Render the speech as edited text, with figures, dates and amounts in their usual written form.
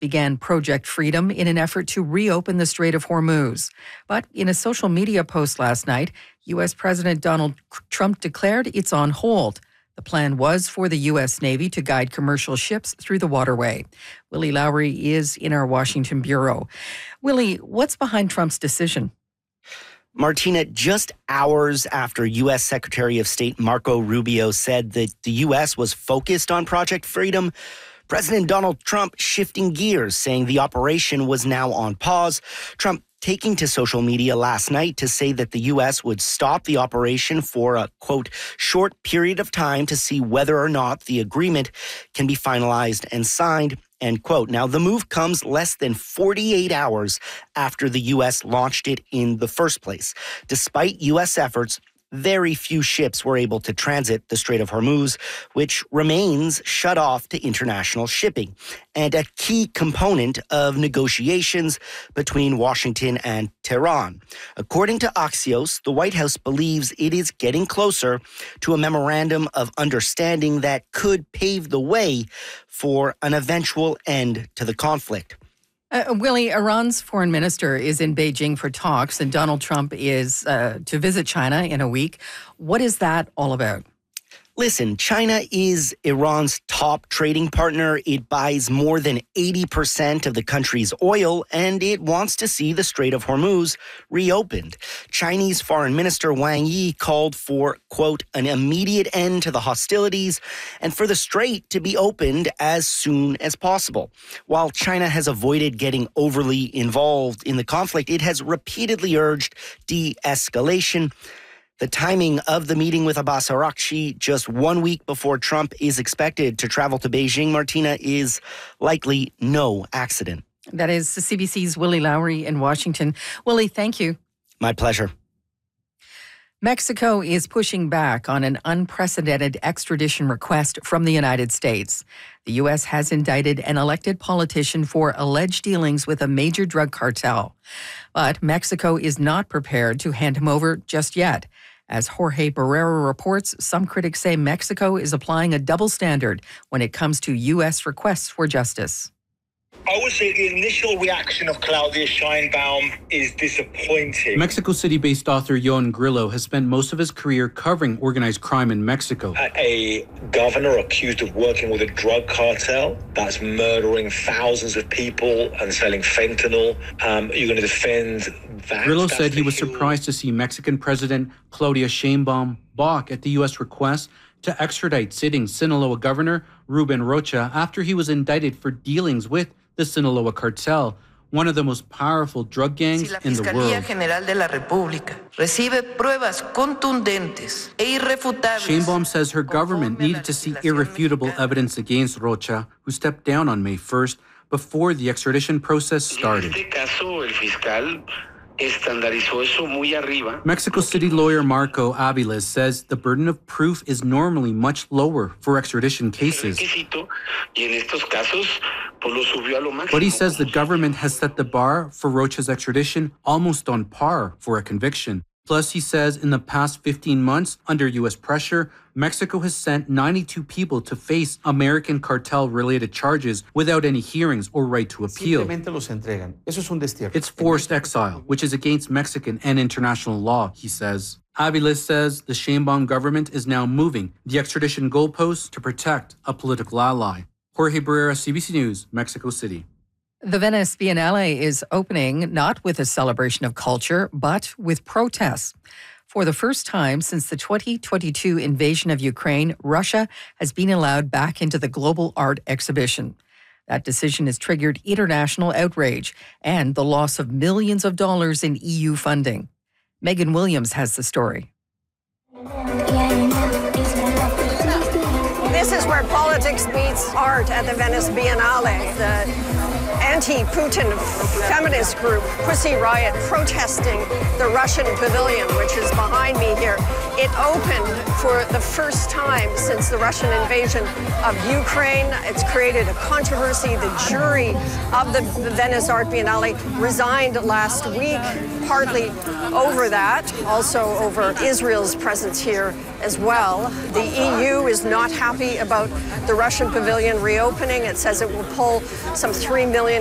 began Project Freedom in an effort to reopen the Strait of Hormuz. But in a social media post last night, U.S. President Donald Trump declared it's on hold. The plan was for the U.S. Navy to guide commercial ships through the waterway. Willie Lowry is in our Washington bureau. Willie, what's behind Trump's decision? Martina, just hours after U.S. Secretary of State Marco Rubio said that the U.S. was focused on Project Freedom, President Donald Trump shifting gears, saying the operation was now on pause. Trump taking to social media last night to say that the U.S. would stop the operation for a, quote, short period of time to see whether or not the agreement can be finalized and signed, end quote. Now, the move comes less than 48 hours after the U.S. launched it in the first place. Despite U.S. efforts, very few ships were able to transit the Strait of Hormuz, which remains shut off to international shipping, and a key component of negotiations between Washington and Tehran. According to Axios, the White House believes it is getting closer to a memorandum of understanding that could pave the way for an eventual end to the conflict. Willie, Iran's foreign minister is in Beijing for talks, and Donald Trump is to visit China in a week. What is that all about? Listen, China is Iran's top trading partner. It buys more than 80% of the country's oil, and it wants to see the Strait of Hormuz reopened. Chinese Foreign Minister Wang Yi called for, quote, an immediate end to the hostilities and for the strait to be opened as soon as possible. While China has avoided getting overly involved in the conflict, it has repeatedly urged de-escalation. The timing of the meeting with Abbas Araghchi just 1 week before Trump is expected to travel to Beijing, Martina, is likely no accident. That is CBC's Willie Lowry in Washington. Willie, thank you. My pleasure. Mexico is pushing back on an unprecedented extradition request from the United States. The U.S. has indicted an elected politician for alleged dealings with a major drug cartel. But Mexico is not prepared to hand him over just yet. As Jorge Barrera reports, some critics say Mexico is applying a double standard when it comes to U.S. requests for justice. I would say the initial reaction of Claudia Sheinbaum is disappointing. Mexico City-based author Yohan Grillo has spent most of his career covering organized crime in Mexico. A governor accused of working with a drug cartel that's murdering thousands of people and selling fentanyl. You're going to defend that? Grillo said he was surprised to see Mexican President Claudia Sheinbaum balk at the U.S. request to extradite sitting Sinaloa Governor Ruben Rocha after he was indicted for dealings with the Sinaloa cartel, one of the most powerful drug gangs in the world. Sheinbaum says her government needed to see irrefutable evidence against Rocha, who stepped down on May 1st before the extradition process started. Mexico City lawyer Marco Aviles says the burden of proof is normally much lower for extradition cases. But he says the government has set the bar for Rocha's extradition almost on par for a conviction. Plus, he says in the past 15 months, under U.S. pressure, Mexico has sent 92 people to face American cartel-related charges without any hearings or right to appeal. It's forced exile, which is against Mexican and international law, he says. Aviles says the Sheinbaum government is now moving the extradition goalposts to protect a political ally. Jorge Barrera, CBC News, Mexico City. The Venice Biennale is opening not with a celebration of culture, but with protests. For the first time since the 2022 invasion of Ukraine, Russia has been allowed back into the global art exhibition. That decision has triggered international outrage and the loss of millions of dollars in EU funding. Megan Williams has the story. This is where politics meets art at the Venice Biennale. The anti-Putin feminist group Pussy Riot protesting the Russian pavilion, which is behind me here. It opened for the first time since the Russian invasion of Ukraine. It's created a controversy. The jury of the Venice Art Biennale resigned last week, partly over that, also over Israel's presence here as well. The EU is not happy about the Russian pavilion reopening. It says it will pull some 3 million